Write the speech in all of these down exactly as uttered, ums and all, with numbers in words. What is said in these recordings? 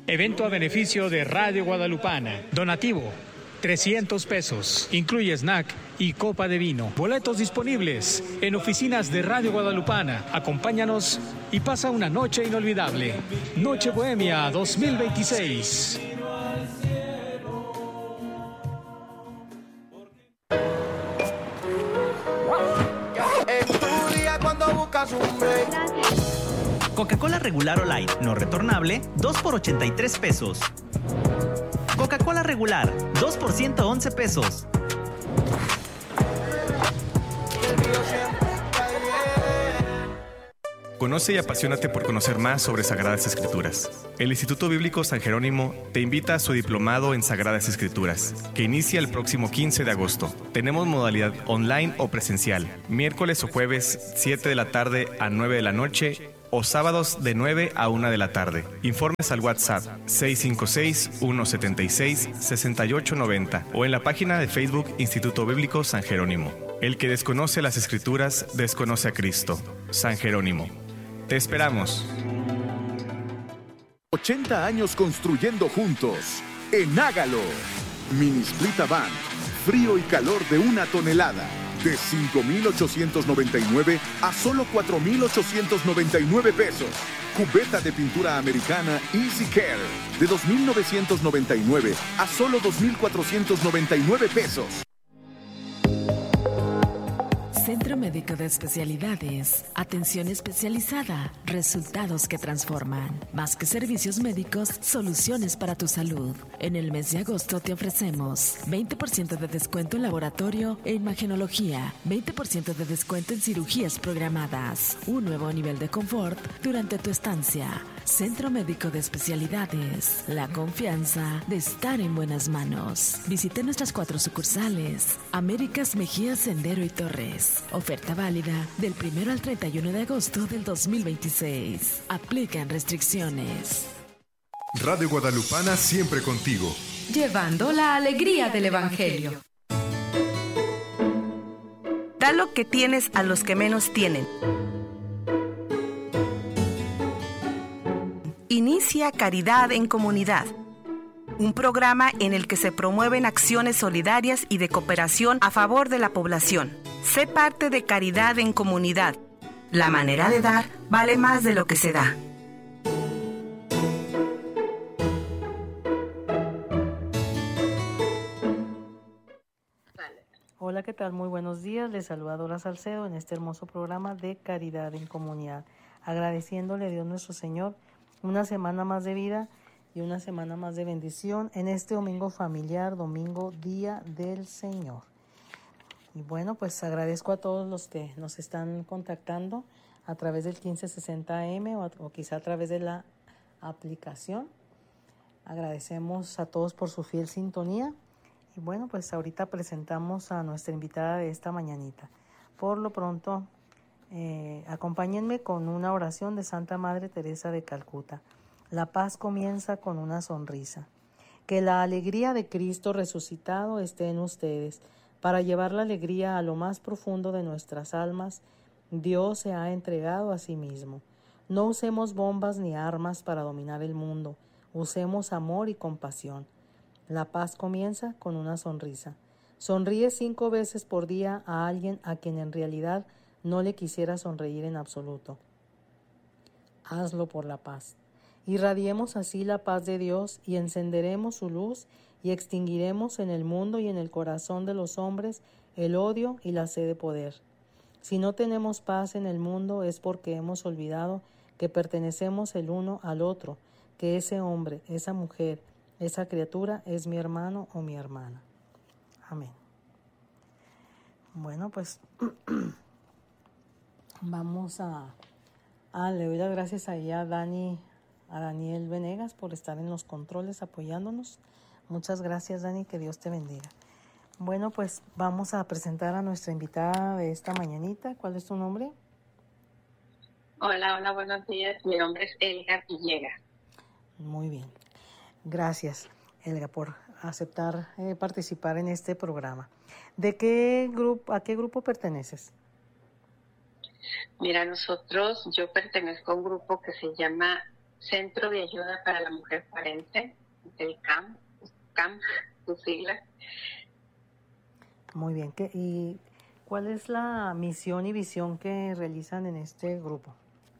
Evento a beneficio de Radio Guadalupana. Donativo, trescientos pesos. Incluye snack y copa de vino. Boletos disponibles en oficinas de Radio Guadalupana. Acompáñanos y pasa una noche inolvidable. Noche Bohemia dos mil veintiséis. Coca-Cola regular o light, no retornable, dos por ochenta y tres pesos. Coca-Cola regular, dos por ciento once pesos. Conoce y apasionate por conocer más sobre Sagradas Escrituras. El Instituto Bíblico San Jerónimo te invita a su diplomado en Sagradas Escrituras, que inicia el próximo quince de agosto. Tenemos modalidad online o presencial, miércoles o jueves, siete de la tarde a nueve de la noche, o sábados de nueve a una de la tarde. Informes al WhatsApp seis cinco seis, uno siete seis, seis ocho nueve cero o en la página de Facebook Instituto Bíblico San Jerónimo. El que desconoce las Escrituras, desconoce a Cristo. San Jerónimo. Te esperamos. ochenta años construyendo juntos. En Hágalo. Mini Split Avant. Frío y calor de una tonelada. De cinco mil ochocientos noventa y nueve a solo cuatro mil ochocientos noventa y nueve pesos. Cubeta de pintura americana Easy Care. De dos mil novecientos noventa y nueve a solo dos mil cuatrocientos noventa y nueve pesos. Centro Médico de Especialidades. Atención especializada. Resultados que transforman. Más que servicios médicos, soluciones para tu salud. En el mes de agosto te ofrecemos veinte por ciento de descuento en laboratorio e imagenología, veinte por ciento de descuento en cirugías programadas, un nuevo nivel de confort durante tu estancia. Centro Médico de Especialidades. La confianza de estar en buenas manos. Visite nuestras cuatro sucursales. Américas, Mejía, Sendero y Torres. Oferta válida del primero al treinta y uno de agosto del dos mil veintiséis. Aplican restricciones. Radio Guadalupana siempre contigo. Llevando la alegría del Evangelio. Da lo que tienes a los que menos tienen. Inicia Caridad en Comunidad, un programa en el que se promueven acciones solidarias y de cooperación a favor de la población. Sé parte de Caridad en Comunidad. La manera de dar vale más de lo que se da. Hola, ¿qué tal? Muy buenos días. Les saluda Dora Salcedo en este hermoso programa de Caridad en Comunidad. Agradeciéndole a Dios nuestro Señor una semana más de vida y una semana más de bendición en este domingo familiar, domingo Día del Señor. Y bueno, pues agradezco a todos los que nos están contactando a través del quince sesenta A M o, a, o quizá a través de la aplicación. Agradecemos a todos por su fiel sintonía. Y bueno, pues ahorita presentamos a nuestra invitada de esta mañanita. Por lo pronto, eh, acompáñenme con una oración de Santa Madre Teresa de Calcuta. La paz comienza con una sonrisa. Que la alegría de Cristo resucitado esté en ustedes. Para llevar la alegría a lo más profundo de nuestras almas, Dios se ha entregado a sí mismo. No usemos bombas ni armas para dominar el mundo. Usemos amor y compasión. La paz comienza con una sonrisa. Sonríe cinco veces por día a alguien a quien en realidad no le quisiera sonreír en absoluto. Hazlo por la paz. Irradiemos así la paz de Dios y encenderemos su luz y extinguiremos en el mundo y en el corazón de los hombres el odio y la sed de poder. Si no tenemos paz en el mundo es porque hemos olvidado que pertenecemos el uno al otro, que ese hombre, esa mujer, esa criatura es mi hermano o mi hermana. Amén. Bueno, pues vamos a... Ah, le doy las gracias ahí a Dani, a Daniel Venegas por estar en los controles apoyándonos. Muchas gracias, Dani, que Dios te bendiga. Bueno, pues vamos a presentar a nuestra invitada de esta mañanita. ¿Cuál es tu nombre? Hola, hola, buenos días. Mi nombre es Elga Villegas. Muy bien. Gracias, Elga, por aceptar eh, participar en este programa. ¿De qué grupo, a qué grupo perteneces? Mira, nosotros, yo pertenezco a un grupo que se llama Centro de Ayuda para la Mujer Carente, el C A M, C A M, sus siglas. Muy bien. ¿Qué, ¿Y cuál es la misión y visión que realizan en este grupo?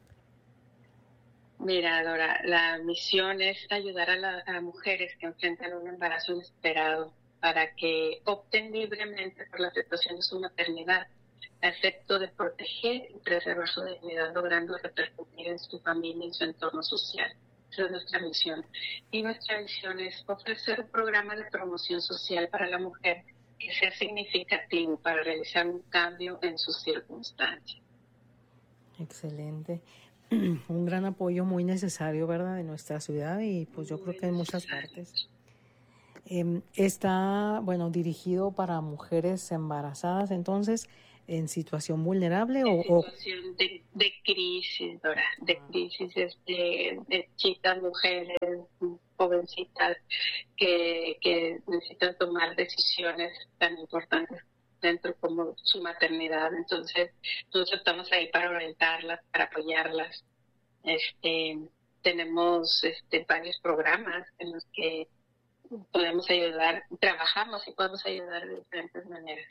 Mira, Dora, la misión es ayudar a, la, a mujeres que enfrentan un embarazo inesperado para que opten libremente por la aceptación de su maternidad, a efecto de proteger y preservar su dignidad, logrando repercutir en su familia y en su entorno social. Esa es nuestra misión. Y nuestra visión es ofrecer un programa de promoción social para la mujer que sea significativo para realizar un cambio en sus circunstancias. Excelente. Un gran apoyo muy necesario, ¿verdad?, de nuestra ciudad y pues yo creo que en muchas partes. Eh, está, bueno, dirigido para mujeres embarazadas, entonces, en situación vulnerable o... En situación de, de crisis, Dora, de crisis, este, de chicas, mujeres, jovencitas que, que necesitan tomar decisiones tan importantes dentro como su maternidad. Entonces nosotros estamos ahí para orientarlas, para apoyarlas. Este, tenemos este, varios programas en los que podemos ayudar, trabajamos y podemos ayudar de diferentes maneras.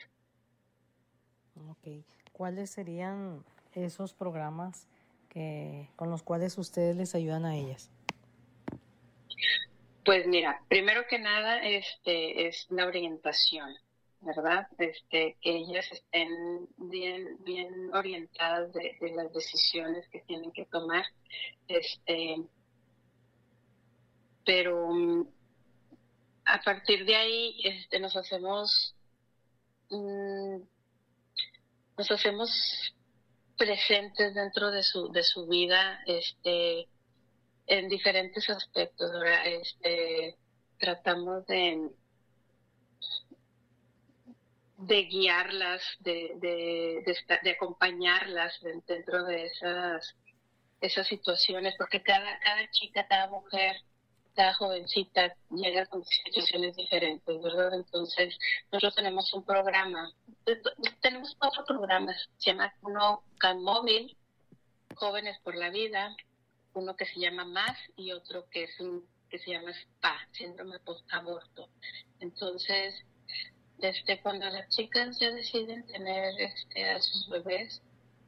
Okay. ¿Cuáles serían esos programas que con los cuales ustedes les ayudan a ellas? Pues mira, primero que nada este, es la orientación, ¿verdad? Este, que ellas estén bien, bien orientadas de, de las decisiones que tienen que tomar. Este, pero um, a partir de ahí este, nos hacemos um, nos hacemos presentes dentro de su de su vida, este, en diferentes aspectos. Ahora, este, tratamos de de guiarlas, de, de, de, de acompañarlas dentro de esas, esas situaciones, porque cada, cada chica, cada mujer, cada jovencita llega con situaciones diferentes, ¿verdad? Entonces, nosotros tenemos un programa, tenemos cuatro programas, se llama uno Can Móvil, Jóvenes por la Vida, uno que se llama Más y otro que es un que se llama S P A, Síndrome Post-Aborto. Entonces, Este, cuando las chicas ya deciden tener este, a sus bebés,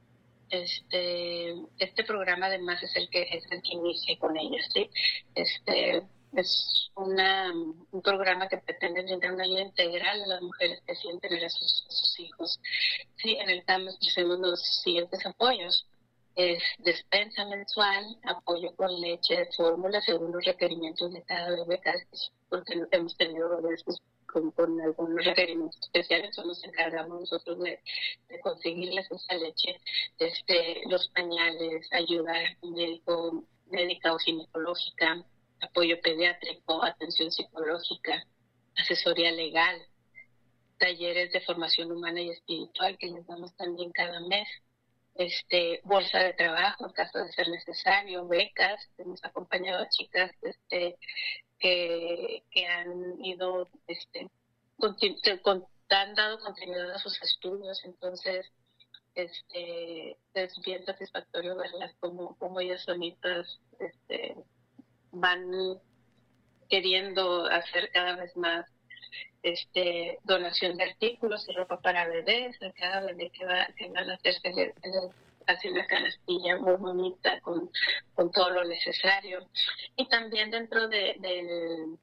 este, este programa además es el que es el que inicia con ellas, ¿sí? Este, es una, un programa que pretende brindar una ayuda integral a las mujeres que deciden tener a sus, a sus hijos. Sí, en el C A M ofrecemos los siguientes apoyos. Es despensa mensual, apoyo con leche, fórmula según los requerimientos de cada bebé, porque hemos tenido bebés Con, con algunos requerimientos especiales, o nos encargamos nosotros de, de conseguirles esa leche, este, los pañales, ayuda médico, médica o ginecológica, apoyo pediátrico, atención psicológica, asesoría legal, talleres de formación humana y espiritual que les damos también cada mes, este, bolsa de trabajo en caso de ser necesario, becas. Hemos acompañado a chicas este, que, que han ido, este, continu- con, han dado continuidad a sus estudios, entonces este, es bien satisfactorio verlas como, como ellas solitas este, van queriendo hacer cada vez más este donación de artículos y ropa para bebés. A cada bebé que va que van a hacer se les hace una canastilla muy bonita con, con todo lo necesario. Y también dentro de, de,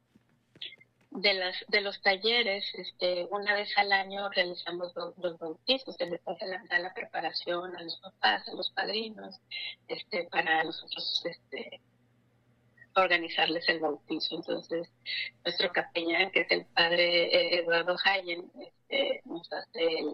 de las de los talleres, este una vez al año realizamos los, los bautizos, se les hace la, la preparación a los papás, a los padrinos, este para nosotros este organizarles el bautizo. Entonces nuestro capellán, que es el padre Eduardo Hayen, este, nos hace el,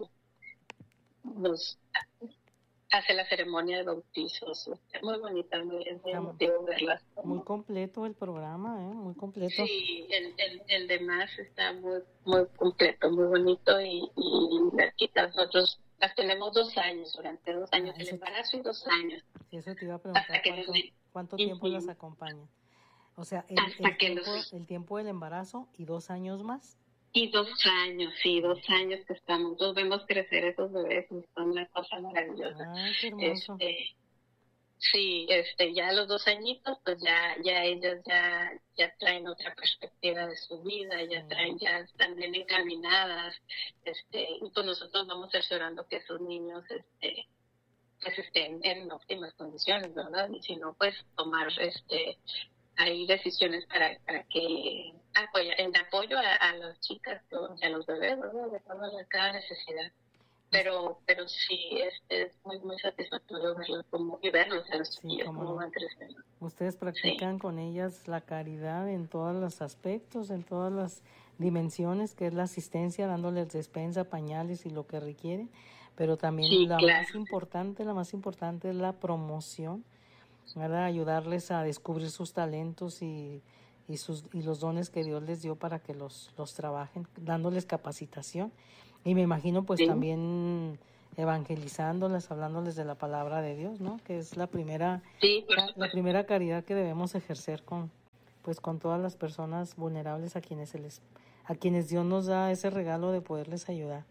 nos hace la ceremonia de bautizos. Muy bonita, muy, es muy emotivo verlas. Muy completo el programa, ¿eh? Muy completo. Sí, el, el, el demás está muy muy completo, muy bonito, y, y las chicas nosotros las tenemos dos años, durante dos años, ah, el embarazo y dos años. Sí, eso te iba a preguntar, ¿cuánto, desde... ¿cuánto tiempo uh-huh. las acompañan? O sea, el, el, tiempo, los... el tiempo del embarazo y dos años más. Y dos años, sí, dos años que estamos. Nosotros vemos crecer esos bebés y son una cosa maravillosa. Ay, qué hermoso. Este, Sí, este, ya a los dos añitos, pues ya, ya ellos ya, ya traen otra perspectiva de su vida, ya traen, ya están bien encaminadas, este, y pues nosotros vamos cerciorando que esos niños, este, pues estén en óptimas condiciones, ¿verdad? Y si no, pues tomar, este, hay decisiones para, para que apoya, en apoyo a, a las chicas y a los bebés, ¿verdad? De acuerdo a cada necesidad. Pero, pero sí, es, es muy, muy satisfactorio verlo como, y verlos a los Sí, chiquillos cómo cómo no. van creciendo. Ustedes practican con ellas la caridad en todos los aspectos, en todas las dimensiones, que es la asistencia, dándoles despensa, pañales y lo que requieren, pero también Sí, la claro. más importante, la más importante es la promoción, ¿verdad? Ayudarles a descubrir sus talentos y, y, sus, y los dones que Dios les dio para que los, los trabajen, dándoles capacitación. Y me imagino pues Sí. también evangelizándolas, hablándoles de la palabra de Dios, ¿no? Que es la primera, Sí, por la, la supuesto. primera caridad que debemos ejercer con, pues con todas las personas vulnerables a quienes se les, a quienes Dios nos da ese regalo de poderles ayudar.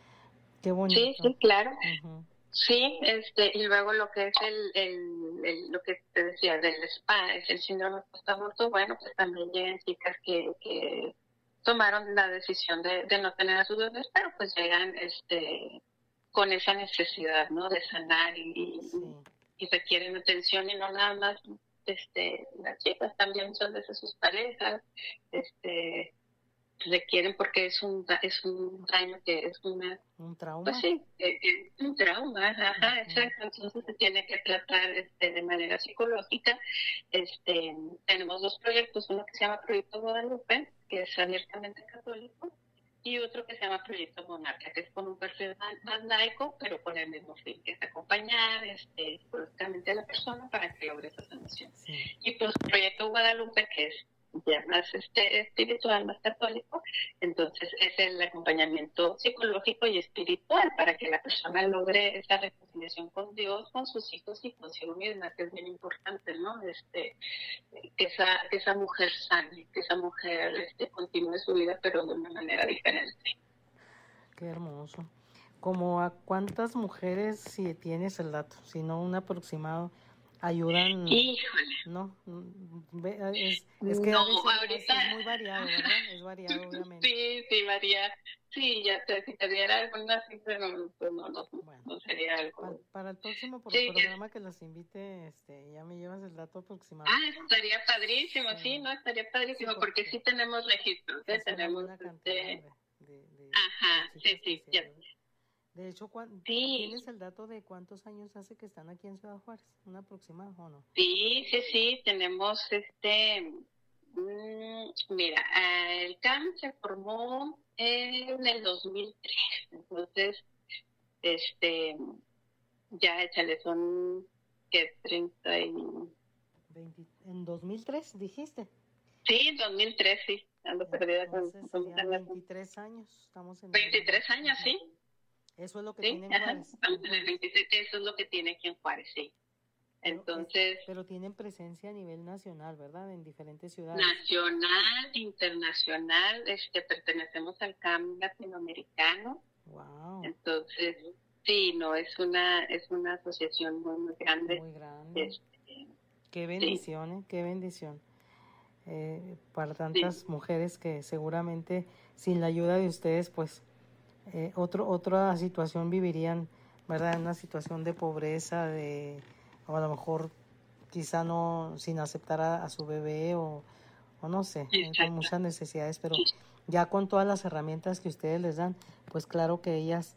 Qué bonito. Sí, sí, claro. Uh-huh. Sí, este, y luego lo que es el, el, el lo que te decía del spa, es el síndrome post-aborto, bueno, pues también llegan chicas que, que tomaron la decisión de, de no tener a sus bebés, pero pues llegan este con esa necesidad, ¿no? De sanar y, Sí. y requieren atención, y no nada más este las chicas, también son veces sus parejas, este requieren, porque es un da- es un daño que es una Un trauma. pues sí, eh, eh, un trauma, ajá, Ujú. exacto. Entonces se tiene que tratar este, de manera psicológica. Este, tenemos dos proyectos, uno que se llama Proyecto Guadalupe, que es abiertamente católico, y otro que se llama Proyecto Monarca, que es con un perfil más, más laico, pero con el mismo fin, que es acompañar este, psicológicamente a la persona para que logre esa sanación. Sí. Y pues Proyecto Guadalupe, que es ya más este, espiritual, más católico, entonces es el acompañamiento psicológico y espiritual para que la persona logre esa reconciliación con Dios, con sus hijos y consigo misma, que es bien importante, ¿no? Este, que esa, que esa mujer sane, que esa mujer este, continúe su vida, pero de una manera diferente. Qué hermoso. ¿Como a cuántas mujeres, si tienes el dato, si no un aproximado, ayudan? Híjole. No, mm, ve- es, es que No, a veces ahorita- es, es muy variado, ¿verdad? Es variado, obviamente. Sí, sí, varía. Sí, ya te, si te diera alguna cifra, no, pues no, no, Bueno. no sería algo. Para, para el próximo pro- Sí. programa que las invite, este, ya me llevas el dato aproximado. Ah, estaría padrísimo, sí, Sí. ¿no? Estaría padrísimo, Sí, porque porque sí tenemos registros, ¿eh? Es una Tenemos, buena cantidad este, de, de, de- ajá, de sí, chicas sí, que se ya. ayudan. De hecho, ¿cuán- Sí. ¿tienes el dato de cuántos años hace que están aquí en Ciudad Juárez? ¿Un aproximado o no? Sí, sí, sí, tenemos este, mm, mira, ah, el C A M se formó en el dos mil tres, entonces, este, ya échale, son, que treinta y... veinte en dos mil tres, dijiste. Sí, dos mil tres, sí, ando perdida con, Entonces con serían años. veintitrés años. Estamos en veintitrés años, Ajá. sí. Eso es lo que Sí, tienen ajá, Juárez. estamos en el veintiséis, eso es lo que tiene aquí en Juárez, sí. Pero Entonces, es- pero tienen presencia a nivel nacional, ¿verdad? En diferentes ciudades. nacional, internacional, este, pertenecemos al C A M latinoamericano, Wow, entonces, sí, no, es una, es una asociación muy, muy grande. muy grande. Este, Qué bendición, ¿eh? Qué bendición. Eh, para tantas mujeres que seguramente sin la ayuda de ustedes, pues, eh, otro, otra situación vivirían, ¿verdad? Una situación de pobreza, de, o a lo mejor quizá no, sin aceptar a, a su bebé o, o no sé, eh, Exacto. con muchas necesidades, pero ya con todas las herramientas que ustedes les dan, pues claro que ellas,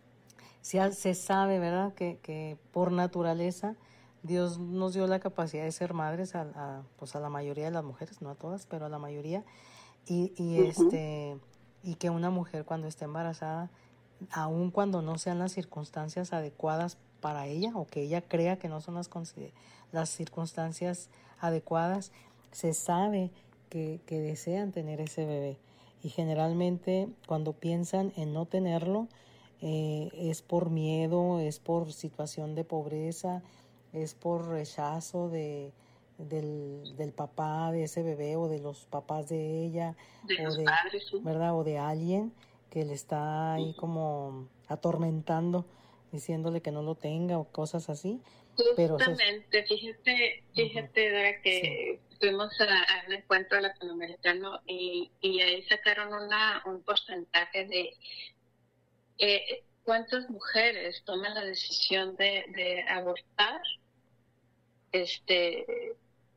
se, se sabe, ¿verdad? Que, que por naturaleza Dios nos dio la capacidad de ser madres a, a, pues a la mayoría de las mujeres, no a todas, pero a la mayoría, y, y Ujú. este y que una mujer cuando esté embarazada, aun cuando no sean las circunstancias adecuadas para ella o que ella crea que no son las, las circunstancias adecuadas, se sabe que, que desean tener ese bebé, y generalmente cuando piensan en no tenerlo, eh, es por miedo, es por situación de pobreza, es por rechazo de del, del papá de ese bebé o de los papás de ella, de o los de, padres, sí. ¿verdad? O de alguien que le está ahí como atormentando, diciéndole que no lo tenga o cosas así. Justamente, fíjate, fíjate, Dora, que sí. fuimos a, a un encuentro latinoamericano y, y ahí sacaron una un porcentaje de eh, cuántas mujeres toman la decisión de, de abortar este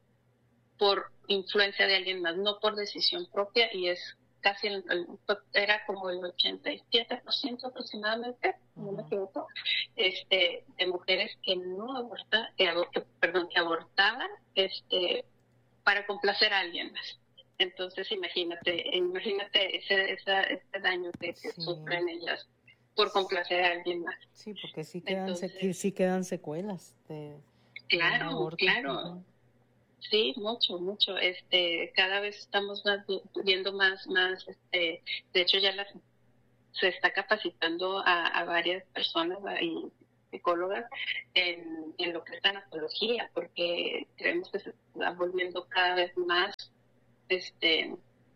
por influencia de alguien más, no por decisión propia, y es casi, el, el, era como el ochenta y siete por ciento aproximadamente, uh-huh. no me equivoco, este, de mujeres que no abortaban, que, que, perdón, que abortaban este, para complacer a alguien más. Entonces, imagínate, imagínate ese, esa, ese daño que, que sí. sufren ellas por complacer a alguien más. Sí, porque sí quedan, Entonces, se, sí quedan secuelas. De, claro, de aborto, claro. ¿no? Sí, mucho, mucho. Este, cada vez estamos más viendo más, más. Este, de hecho, ya la, se está capacitando a, a varias personas y psicólogas en, en lo que es tanatología, porque creemos que se está volviendo cada vez más, este,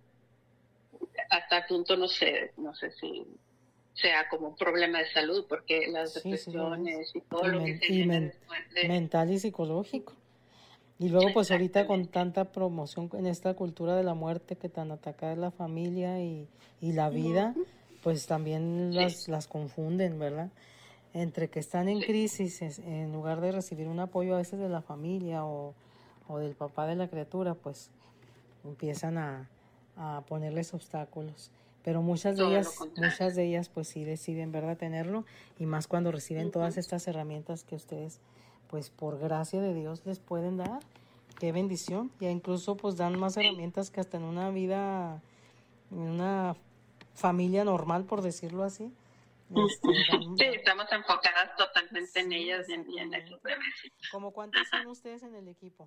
hasta el punto, no sé, no sé si sea como un problema de salud, porque las sí, depresiones sí, y todo y lo men- que se y viene men- después de... mental y psicológico. Y luego pues ahorita con tanta promoción en esta cultura de la muerte que tan atacada es la familia y, y la vida, uh-huh. pues también sí. las, las confunden, ¿verdad? Entre que están en sí. crisis, en lugar de recibir un apoyo a veces de la familia o, o del papá de la criatura, pues empiezan a, a ponerles obstáculos. Pero muchas de ellas, muchas de ellas pues sí deciden, ¿verdad?, tenerlo, y más cuando reciben uh-huh. todas estas herramientas que ustedes pues por gracia de Dios les pueden dar. Qué bendición. Ya incluso pues dan más herramientas que hasta en una vida, en una familia normal, por decirlo así. Este, dan, sí, estamos enfocadas totalmente sí, en ellas y en, sí. en esos bebés. ¿Cómo cuántos son ustedes en el equipo?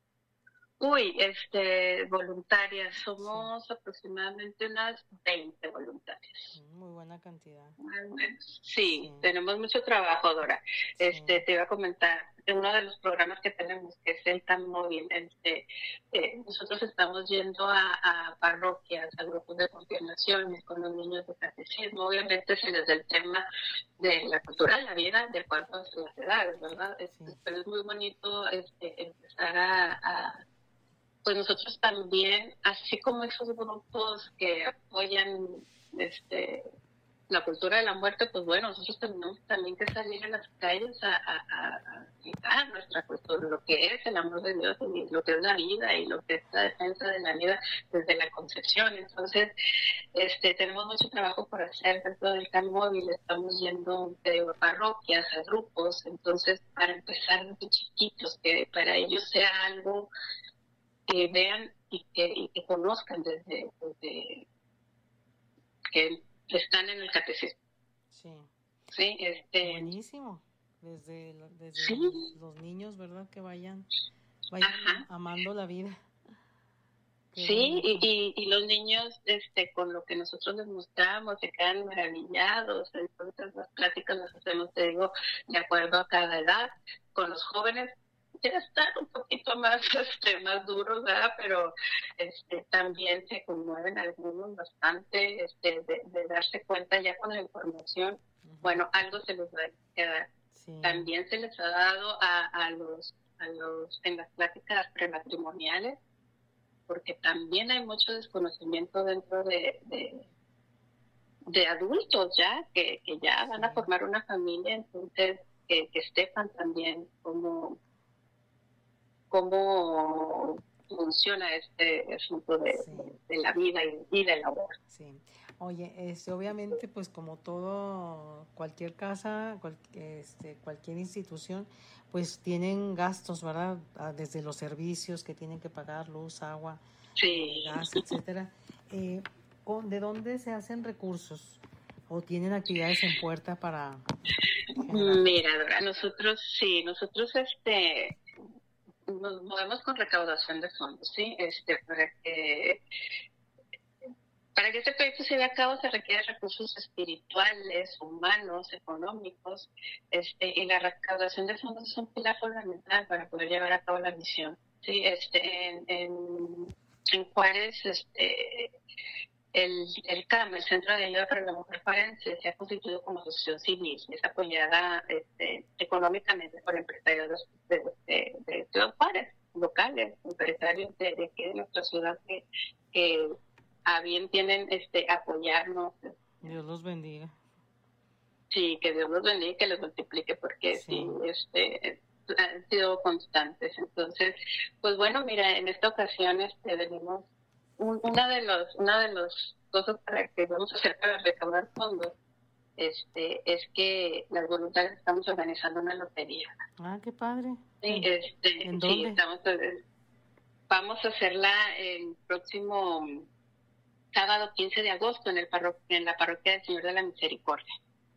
Uy, este, voluntarias, somos sí. aproximadamente unas veinte voluntarias. Muy buena cantidad. Sí, sí, tenemos mucho trabajo, Dora. Sí. Este, te iba a comentar, uno de los programas que tenemos, que es el T A M móvil, este, eh, nosotros estamos yendo a, a parroquias, a grupos de confirmaciones con los niños de catecismo. Obviamente se les da el tema de la cultura de la vida, de acuerdo a las edades, ¿verdad? Sí. Este, pero es muy bonito este, empezar a... a pues nosotros también, así como esos grupos que apoyan este la cultura de la muerte, pues bueno, nosotros tenemos también que salir a las calles a, a, a gritar nuestra cultura, lo que es el amor de Dios y lo que es la vida y lo que es la defensa de la vida desde la concepción. Entonces, este tenemos mucho trabajo por hacer dentro del T A M móvil, estamos yendo de parroquias, a grupos, entonces para empezar desde chiquitos, que para ellos sea algo que vean y que, y que conozcan desde, desde que están en el catecismo. Sí. Sí, este... Buenísimo. Desde, desde ¿sí? los, los niños, ¿verdad? Que vayan, vayan amando la vida. Qué sí, y, y, y los niños, este, con lo que nosotros les mostramos, se quedan maravillados. Entonces las pláticas las hacemos, te digo, de acuerdo a cada edad. Con los jóvenes ya están un poquito más este más duros, ¿verdad? Pero este también se conmueven algunos bastante este de, de darse cuenta ya con la información. Uh-huh. Bueno, algo se les va a quedar. Sí. También se les ha dado a, a los a los en las pláticas prematrimoniales, porque también hay mucho desconocimiento dentro de, de de adultos ya que, que ya van a formar una familia, entonces que, que sepan también cómo cómo funciona este asunto de, sí. de, de la vida y, y del amor. Sí. Oye, este, obviamente, pues como todo, cualquier casa, cual, este, cualquier institución, pues tienen gastos, ¿verdad? Desde los servicios que tienen que pagar, luz, agua, sí. gas, etcétera. Eh, ¿De dónde se hacen recursos? ¿O tienen actividades en puerta para...? Generar? Mira, Dora, nosotros sí, nosotros este... nos movemos con recaudación de fondos, ¿sí? Este, para que para que este proyecto se lleve a cabo se requieren recursos espirituales, humanos, económicos, este, y la recaudación de fondos es un pilar fundamental para poder llevar a cabo la misión, ¿sí? Este, en, en, en Juárez, este, el, el C A M, el Centro de Ayuda para la Mujer Forense, se ha constituido como asociación civil, es apoyada este, económicamente por empresarios de, de, de, de Ciudad Juárez, locales, empresarios de, de aquí de nuestra ciudad que, que a bien tienen este apoyarnos. Dios los bendiga. Sí, que Dios los bendiga y que los multiplique, porque sí, sí este, han sido constantes. Entonces, pues bueno, mira, en esta ocasión este, venimos, un, una de los, una de las cosas para que vamos a hacer para recaudar fondos, este, es que las voluntarias estamos organizando una lotería. Ah, qué padre. Sí, este, ¿En sí, dónde? estamos, vamos a hacerla el próximo sábado quince de agosto en el parro- en la parroquia del Señor de la Misericordia.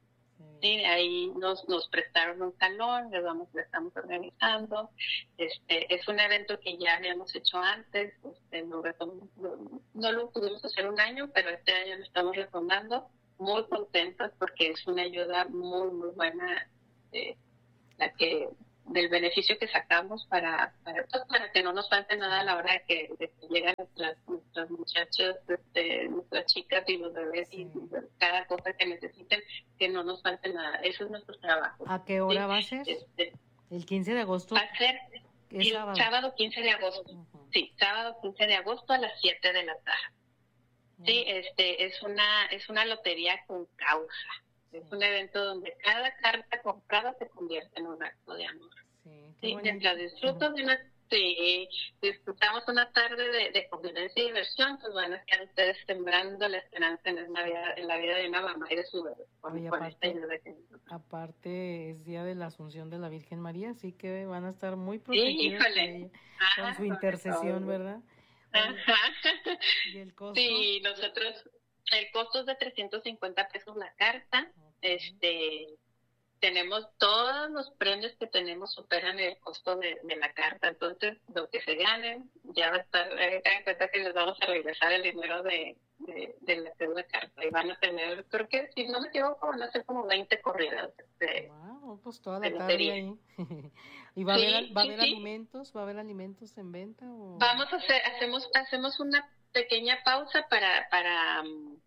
Sí, ahí nos, nos prestaron un salón, les vamos, le estamos organizando. Este, es un evento que ya habíamos hecho antes, este, no, retom- no, no lo pudimos hacer un año, pero este año lo estamos retomando, muy contentos porque es una ayuda muy, muy buena, eh, la que del beneficio que sacamos para, para, pues, para que no nos falte nada a la hora de que, de que llegan nuestras, nuestras muchachas, este, nuestras chicas y los bebés, sí. Y cada cosa que necesiten, que no nos falte nada. Eso es nuestro trabajo. ¿A qué hora ¿sí? va a ser? Este, ¿El quince de agosto? Va a ser el sábado? sábado quince de agosto. Uh-huh. Sí, sábado quince de agosto a las siete de la tarde. Uh-huh. Sí, este, es una, es una lotería con causa. Es un evento donde cada carta comprada se convierte en un acto de amor. Sí, sí mientras disfruto de una, sí, disfrutamos una tarde de, de convivencia y diversión, pues van a estar ustedes sembrando la esperanza en la vida, en la vida de una mamá y de su bebé. Con, Oye, con aparte, esta ayuda que aparte es día de la Asunción de la Virgen María, así que van a estar muy protegidos sí, ella, ah, con su intercesión, ¿verdad? Ajá. ¿Y el costo? Sí, nosotros, el costo es de trescientos cincuenta pesos la carta. Okay. Este, tenemos todos los premios que tenemos superan el costo de, de la carta, entonces lo que se ganen ya va a estar, eh, ten en cuenta que les vamos a regresar el dinero de, de, de la deuda carta y van a tener, creo que si no me equivoco van a ser como veinte corridas. De, wow, pues toda la tarde ahí. ¿Y va a sí, haber, va a haber sí, alimentos? ¿Va a haber alimentos en venta? O? Vamos a hacer, hacemos, hacemos una pequeña pausa para, para um,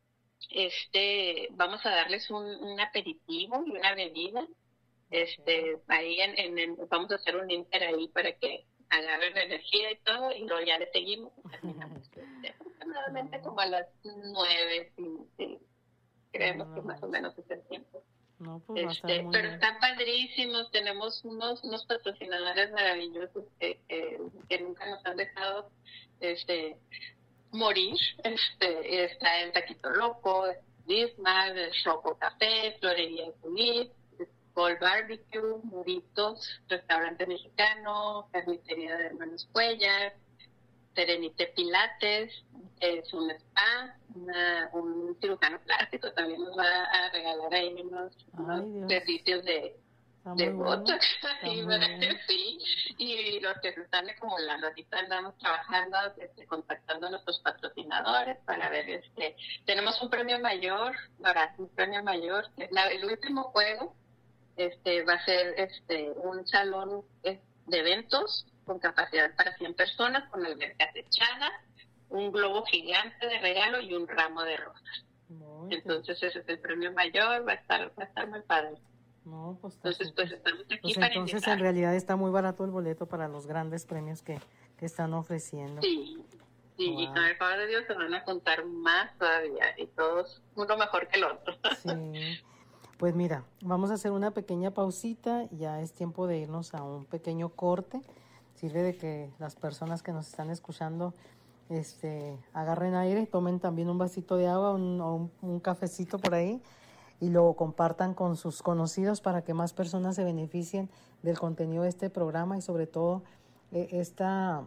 este, vamos a darles un, un aperitivo y una bebida. Este, ahí en, en, en, vamos a hacer un inter ahí para que agarren energía y todo, y luego ya le seguimos. Terminamos este, aproximadamente como a las nueve, sí, sí. Creemos no, no, que más o menos es el tiempo. No, pues este, pero bien. Están padrísimos, tenemos unos, unos patrocinadores maravillosos que, que, que nunca nos han dejado este morir. Este, está el Taquito Loco, Bismarck, el Choco Café, Florería Judith, Gold Barbecue, Muritos, Restaurante Mexicano, Carnicería de Hermanos Cuellar, Serenite Pilates, es un spa, una, un cirujano plástico también nos va a regalar ahí unos, unos servicios de, de botox, y, sí, y los que se están acumulando. Ahorita andamos trabajando, este, contactando a nuestros patrocinadores para ver, este, tenemos un premio mayor, ahora un premio mayor, es la, el último juego, este, va a ser este un salón de eventos con capacidad para cien personas, con alberca techada, un globo gigante de regalo y un ramo de rosas. Muy entonces bien. Ese es el premio mayor, va a estar, va a estar muy padre. No, pues, entonces pues estamos aquí pues para entonces invitar. En realidad está muy barato el boleto para los grandes premios que, que están ofreciendo. Sí, sí, wow. Y con el favor de Dios se van a contar más todavía, y todos uno mejor que el otro. Sí. Pues mira, vamos a hacer una pequeña pausita, ya es tiempo de irnos a un pequeño corte. Sirve de que las personas que nos están escuchando este, agarren aire, tomen también un vasito de agua un, o un, un cafecito por ahí y lo compartan con sus conocidos para que más personas se beneficien del contenido de este programa y sobre todo eh, esta,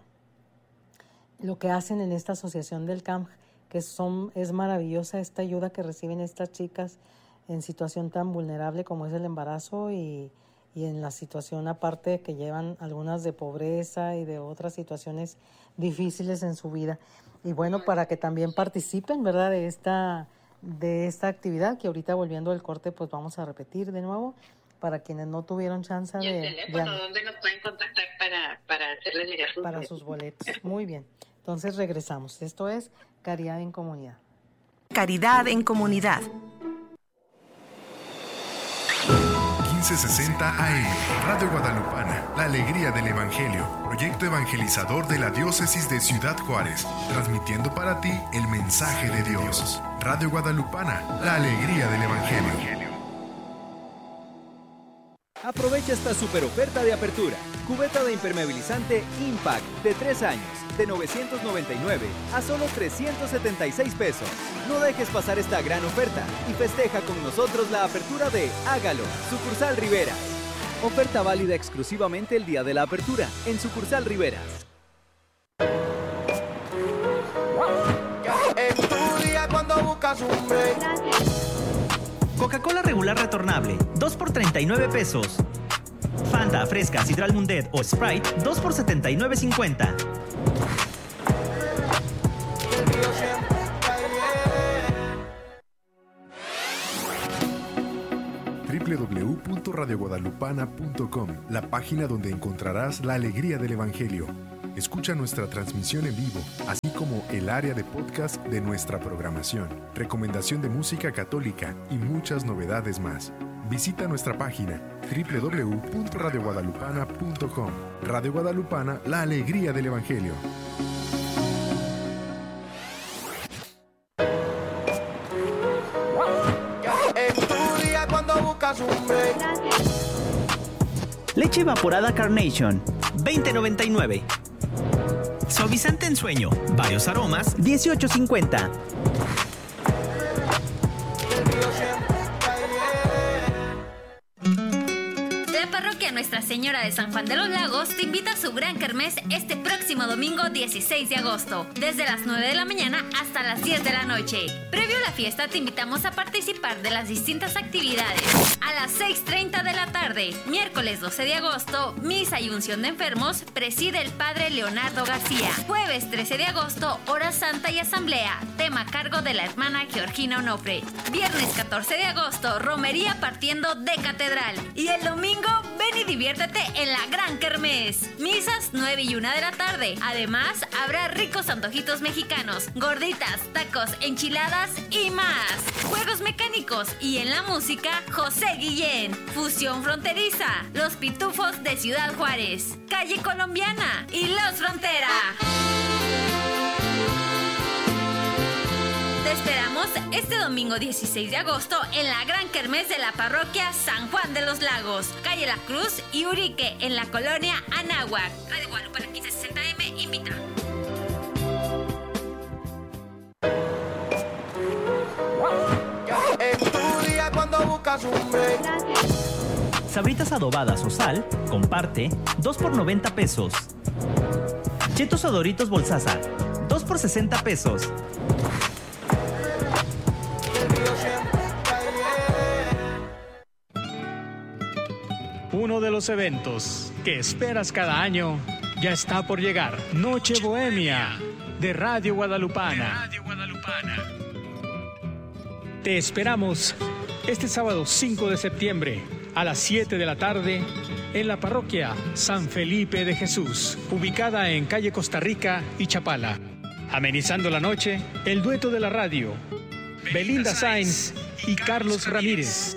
lo que hacen en esta asociación del C A M, que son, es maravillosa esta ayuda que reciben estas chicas en situación tan vulnerable como es el embarazo y, y en la situación aparte que llevan algunas de pobreza y de otras situaciones difíciles en su vida. Y bueno, para que también participen, ¿verdad?, de esta, de esta actividad que ahorita volviendo al corte pues vamos a repetir de nuevo para quienes no tuvieron chance de... ¿Y el teléfono de, dónde nos pueden contactar para, para hacerles llegar sus para sus boletos? Muy bien, entonces regresamos. Esto es Caridad en Comunidad. Caridad en Comunidad. quince sesenta A M, Radio Guadalupana, la alegría del Evangelio, proyecto evangelizador de la diócesis de Ciudad Juárez, transmitiendo para ti el mensaje de Dios. Radio Guadalupana, la alegría del Evangelio. Aprovecha esta super oferta de apertura. Cubeta de impermeabilizante Impact de tres años, de novecientos noventa y nueve a solo trescientos setenta y seis pesos. No dejes pasar esta gran oferta y festeja con nosotros la apertura de Hágalo, Sucursal Riveras. Oferta válida exclusivamente el día de la apertura en Sucursal Riveras. En tu día cuando buscas un break. Coca-Cola regular retornable, dos por treinta y nueve pesos. Fanta, Fresca, Sidral Mundet o Sprite, dos por setenta y nueve cincuenta. doble u doble u doble u punto radio guadalupana punto com, la página donde encontrarás la alegría del Evangelio. Escucha nuestra transmisión en vivo, así como el área de podcast de nuestra programación, recomendación de música católica y muchas novedades más. Visita nuestra página doble u doble u doble u punto radio guadalupana punto com. Radio Guadalupana, la alegría del Evangelio. En tu día cuando buscas un break. Leche evaporada Carnation, veinte noventa y nueve. Suavizante en sueño, varios aromas, dieciocho cincuenta. La parroquia Nuestra Señora de San Juan de los Lagos te invita a su gran kermés este próximo domingo dieciséis de agosto, desde las nueve de la mañana hasta las diez de la noche. Previo a la fiesta te invitamos a participar de las distintas actividades. A las seis treinta de la tarde, miércoles doce de agosto, misa y unción de enfermos, preside el padre Leonardo García. Jueves trece de agosto, hora santa y asamblea, tema a cargo de la hermana Georgina Onofre. Viernes catorce de agosto, romería partiendo de catedral. Y el domingo, ven y diviértete en la gran kermés. Misas nueve y una de la tarde. Además, habrá ricos antojitos mexicanos, gorditas, tacos, enchiladas y más. Juegos mecánicos y en la música, José Guillén. Fusión fronteriza, Los Pitufos de Ciudad Juárez, Calle Colombiana y Los Frontera. Te esperamos este domingo dieciséis de agosto en la gran kermés de la parroquia San Juan de los Lagos, calle La Cruz y Urique, en la colonia Anáhuac. Radio Guadalupana quince sesenta A M invita. En tu día cuando buscas un break. Sabritas adobadas o sal, comparte, dos por noventa pesos. Chetos o Doritos Bolsaza, dos por sesenta pesos. Uno de los eventos que esperas cada año ya está por llegar. Noche Bohemia de Radio Guadalupana. Te esperamos este sábado cinco de septiembre a las siete de la tarde en la parroquia San Felipe de Jesús, ubicada en calle Costa Rica y Chapala. Amenizando la noche, el dueto de la radio, Belinda Sainz y Carlos Ramírez.